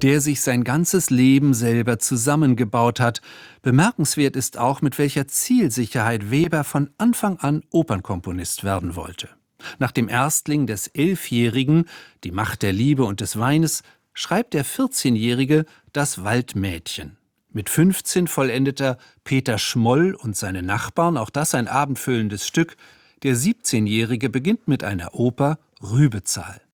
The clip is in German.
der sich sein ganzes Leben selber zusammengebaut hat. Bemerkenswert ist auch, mit welcher Zielsicherheit Weber von Anfang an Opernkomponist werden wollte. Nach dem Erstling des 11-Jährigen, Die Macht der Liebe und des Weines, schreibt der 14-Jährige Das Waldmädchen. Mit 15 vollendet er Peter Schmoll und seine Nachbarn, auch das ein abendfüllendes Stück. Der 17-Jährige beginnt mit einer Oper, Rübezahl.